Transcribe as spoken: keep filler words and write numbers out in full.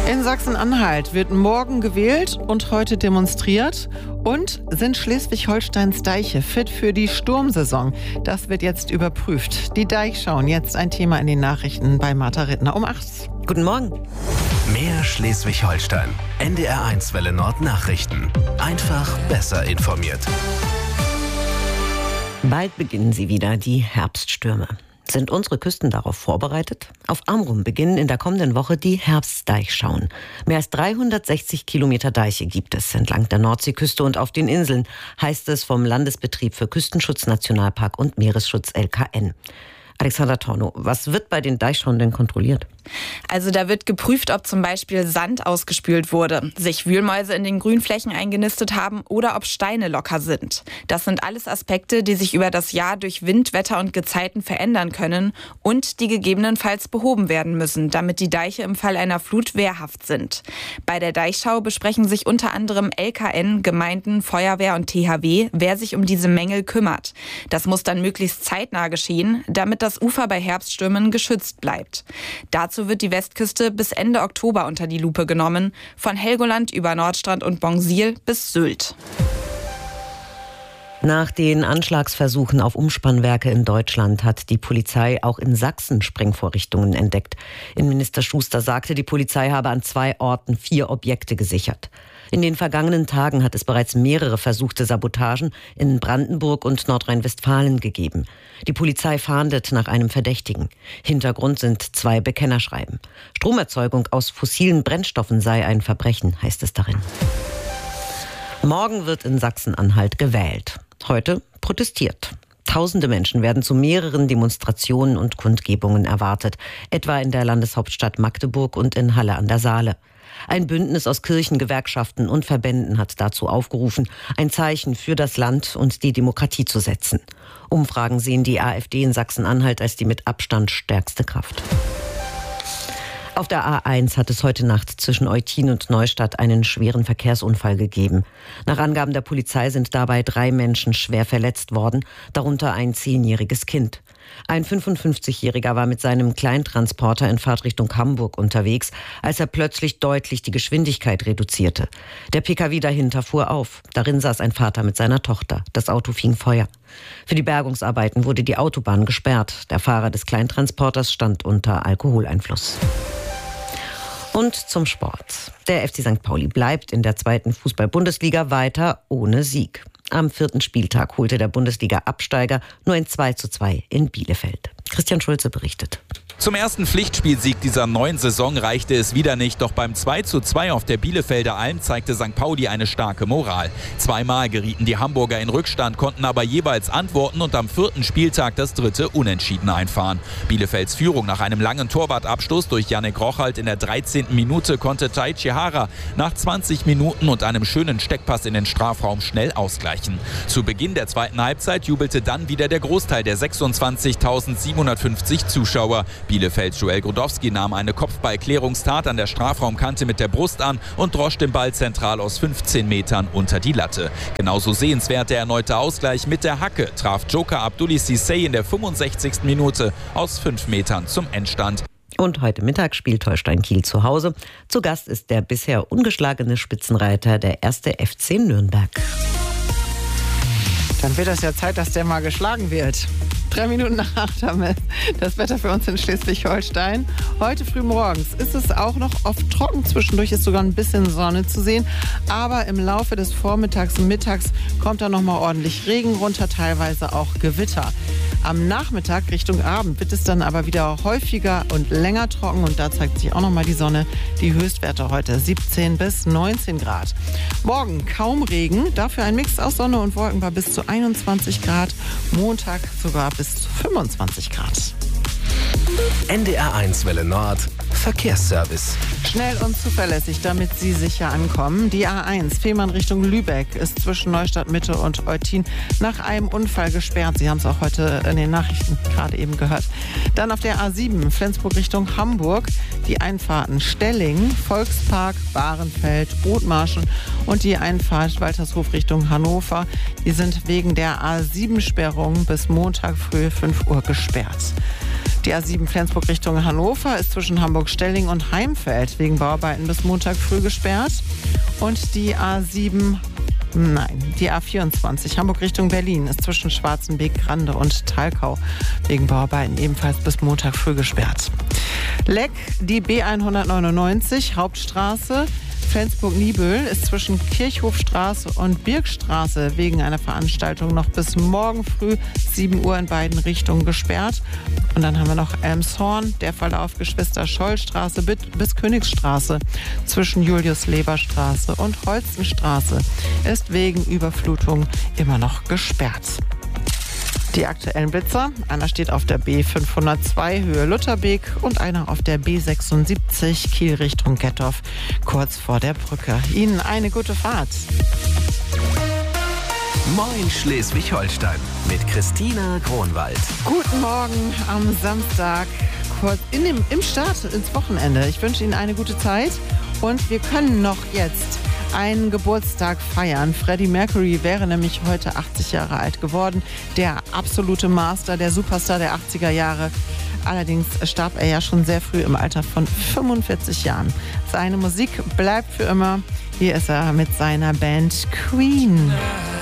In Sachsen-Anhalt wird morgen gewählt und heute demonstriert. Und sind Schleswig-Holsteins Deiche fit für die Sturmsaison? Das wird jetzt überprüft. Die Deichschauen, jetzt ein Thema in den Nachrichten bei Martha Rittner um acht. Guten Morgen. Mehr Schleswig-Holstein. N D R eins Welle Nord Nachrichten. Einfach besser informiert. Bald beginnen sie wieder, die Herbststürme. Sind unsere Küsten darauf vorbereitet? Auf Amrum beginnen in der kommenden Woche die Herbstdeichschauen. Mehr als dreihundertsechzig Kilometer Deiche gibt es entlang der Nordseeküste und auf den Inseln, heißt es vom Landesbetrieb für Küstenschutz, Nationalpark und Meeresschutz L K N. Alexander Tornow, was wird bei den Deichschauen denn kontrolliert? Also da wird geprüft, ob zum Beispiel Sand ausgespült wurde, sich Wühlmäuse in den Grünflächen eingenistet haben oder ob Steine locker sind. Das sind alles Aspekte, die sich über das Jahr durch Wind, Wetter und Gezeiten verändern können und die gegebenenfalls behoben werden müssen, damit die Deiche im Fall einer Flut wehrhaft sind. Bei der Deichschau besprechen sich unter anderem L K N, Gemeinden, Feuerwehr und T H W, wer sich um diese Mängel kümmert. Das muss dann möglichst zeitnah geschehen, damit das Ufer bei Herbststürmen geschützt bleibt. Dazu wird die Westküste bis Ende Oktober unter die Lupe genommen, von Helgoland über Nordstrand und Bongsiel bis Sylt. Nach den Anschlagsversuchen auf Umspannwerke in Deutschland hat die Polizei auch in Sachsen Sprengvorrichtungen entdeckt. Innenminister Schuster sagte, die Polizei habe an zwei Orten vier Objekte gesichert. In den vergangenen Tagen hat es bereits mehrere versuchte Sabotagen in Brandenburg und Nordrhein-Westfalen gegeben. Die Polizei fahndet nach einem Verdächtigen. Hintergrund sind zwei Bekennerschreiben. Stromerzeugung aus fossilen Brennstoffen sei ein Verbrechen, heißt es darin. Morgen wird in Sachsen-Anhalt gewählt. Heute protestiert. Tausende Menschen werden zu mehreren Demonstrationen und Kundgebungen erwartet, etwa in der Landeshauptstadt Magdeburg und in Halle an der Saale. Ein Bündnis aus Kirchen, Gewerkschaften und Verbänden hat dazu aufgerufen, ein Zeichen für das Land und die Demokratie zu setzen. Umfragen sehen die AfD in Sachsen-Anhalt als die mit Abstand stärkste Kraft. Auf der A eins hat es heute Nacht zwischen Eutin und Neustadt einen schweren Verkehrsunfall gegeben. Nach Angaben der Polizei sind dabei drei Menschen schwer verletzt worden, darunter ein zehnjähriges Kind. Ein fünfundfünfzigjähriger war mit seinem Kleintransporter in Fahrtrichtung Hamburg unterwegs, als er plötzlich deutlich die Geschwindigkeit reduzierte. Der Pkw dahinter fuhr auf. Darin saß ein Vater mit seiner Tochter. Das Auto fing Feuer. Für die Bergungsarbeiten wurde die Autobahn gesperrt. Der Fahrer des Kleintransporters stand unter Alkoholeinfluss. Und zum Sport. Der F C Sankt Pauli bleibt in der zweiten Fußball-Bundesliga weiter ohne Sieg. Am vierten Spieltag holte der Bundesliga-Absteiger nur ein zwei zu zwei in Bielefeld. Christian Schulze berichtet. Zum ersten Pflichtspielsieg dieser neuen Saison reichte es wieder nicht. Doch beim zwei zu zwei auf der Bielefelder Alm zeigte Sankt Pauli eine starke Moral. Zweimal gerieten die Hamburger in Rückstand, konnten aber jeweils antworten und am vierten Spieltag das dritte Unentschieden einfahren. Bielefelds Führung nach einem langen Torwartabstoß durch Yannick Rochalt in der dreizehnten Minute konnte Tai Chihara nach zwanzig Minuten und einem schönen Steckpass in den Strafraum schnell ausgleichen. Zu Beginn der zweiten Halbzeit jubelte dann wieder der Großteil der sechsundzwanzigtausendsiebenhundertfünfzig Zuschauer. Bielefelds Joel Grodowski nahm eine Kopfballklärungstat an der Strafraumkante mit der Brust an und drosch den Ball zentral aus fünfzehn Metern unter die Latte. Genauso sehenswert der erneute Ausgleich mit der Hacke traf Joker Abdulli Cissé in der fünfundsechzigsten Minute aus fünf Metern zum Endstand. Und heute Mittag spielt Holstein Kiel zu Hause. Zu Gast ist der bisher ungeschlagene Spitzenreiter, der erste F C Nürnberg. Dann wird es ja Zeit, dass der mal geschlagen wird. Drei Minuten nach acht haben wir das Wetter für uns in Schleswig-Holstein. Heute früh morgens ist es auch noch oft trocken. Zwischendurch ist sogar ein bisschen Sonne zu sehen. Aber im Laufe des Vormittags und Mittags kommt da noch mal ordentlich Regen runter, teilweise auch Gewitter. Am Nachmittag Richtung Abend wird es dann aber wieder häufiger und länger trocken. Und da zeigt sich auch noch mal die Sonne. Die Höchstwerte heute siebzehn bis neunzehn Grad. Morgen kaum Regen, dafür ein Mix aus Sonne und Wolken bei bis zu einundzwanzig Grad. Montag sogar bis zu fünfundzwanzig Grad. N D R eins Welle Nord Verkehrsservice. Schnell und zuverlässig, damit Sie sicher ankommen. Die A eins Fehmarn Richtung Lübeck ist zwischen Neustadt Mitte und Eutin nach einem Unfall gesperrt. Sie haben es auch heute in den Nachrichten gerade eben gehört. Dann auf der A sieben Flensburg Richtung Hamburg die Einfahrten Stelling, Volkspark, Bahrenfeld, Othmarschen und die Einfahrt Waltershof Richtung Hannover. Die sind wegen der A sieben Sperrung bis Montag früh fünf Uhr gesperrt. Die A sieben Flensburg Richtung Hannover ist zwischen Hamburg-Stelling und Heimfeld wegen Bauarbeiten bis Montag früh gesperrt. Und die A sieben, nein, die A vierundzwanzig Hamburg Richtung Berlin ist zwischen Schwarzenbeek, Grande und Thalkau wegen Bauarbeiten ebenfalls bis Montag früh gesperrt. Leck, die B hundertneunundneunzig Hauptstraße Flensburg-Niebüll ist zwischen Kirchhofstraße und Birkstraße wegen einer Veranstaltung noch bis morgen früh sieben Uhr in beiden Richtungen gesperrt. Und dann haben wir noch Elmshorn, der Verlauf Geschwister-Scholl-Straße bis Königsstraße zwischen Julius-Leber-Straße und Holstenstraße ist wegen Überflutung immer noch gesperrt. Die aktuellen Blitzer, einer steht auf der B fünfhundertzwei Höhe Lutherbeek und einer auf der B sechsundsiebzig Kiel Richtung Gettorf, kurz vor der Brücke. Ihnen eine gute Fahrt. Moin Schleswig-Holstein mit Christina Kronwald. Guten Morgen am Samstag, kurz in dem, im Start ins Wochenende. Ich wünsche Ihnen eine gute Zeit und wir können noch jetzt einen Geburtstag feiern. Freddie Mercury wäre nämlich heute achtzig Jahre alt geworden. Der absolute Master, der Superstar der achtziger Jahre. Allerdings starb er ja schon sehr früh im Alter von fünfundvierzig Jahren. Seine Musik bleibt für immer. Hier ist er mit seiner Band Queen.